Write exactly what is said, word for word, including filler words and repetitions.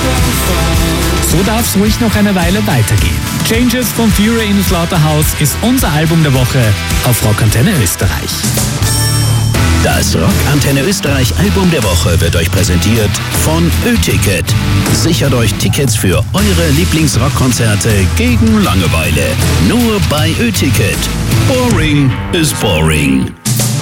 So darf es ruhig noch eine Weile weitergehen. Changes von Fury in Slaughterhouse ist unser Album der Woche auf Rockantenne Österreich. Das Rockantenne Österreich Album der Woche wird euch präsentiert von Ö-Ticket. Sichert euch Tickets für eure Lieblingsrockkonzerte gegen Langeweile. Nur bei Ö-Ticket. Boring is boring.